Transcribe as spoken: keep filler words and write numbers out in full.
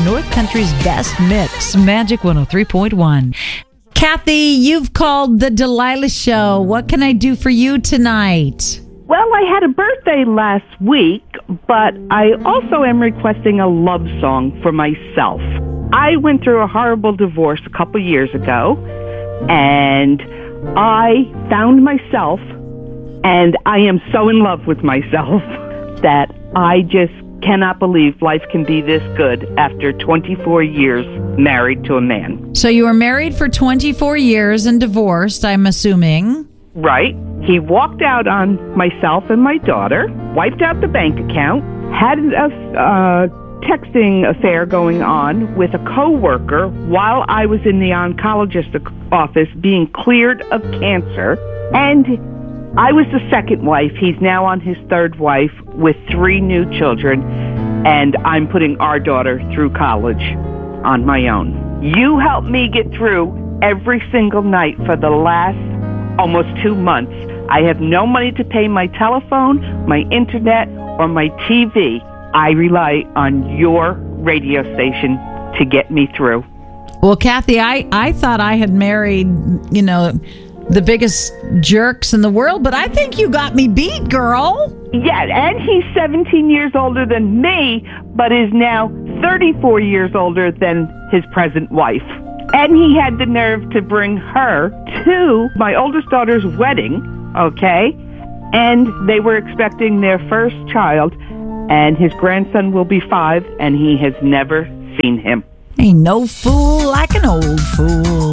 North Country's best mix, Magic one oh three point one. Kathy, you've called the Delilah Show. What can I do for you tonight? Well, I had a birthday last week, but I also am requesting a love song for myself. I went through a horrible divorce a couple years ago, and I found myself, and I am so in love with myself that I just cannot believe life can be this good after twenty-four years married to a man. So you were married for twenty-four years and divorced, I'm assuming. Right. He walked out on myself and my daughter, wiped out the bank account, had a uh, texting affair going on with a coworker while I was in the oncologist office being cleared of cancer, and I was the second wife. He's now on his third wife with three new children, and I'm putting our daughter through college on my own. You helped me get through every single night for the last almost two months. I have no money to pay my telephone, my internet, or my T V. I rely on your radio station to get me through. Well, Kathy, I, I thought I had married, you know, the biggest jerks in the world, but I think you got me beat, girl. Yeah, and he's seventeen years older than me, but is now thirty-four years older than his present wife. And he had the nerve to bring her to my oldest daughter's wedding, okay? And they were expecting their first child, and his grandson will be five, and he has never seen him. Ain't no fool like an old fool.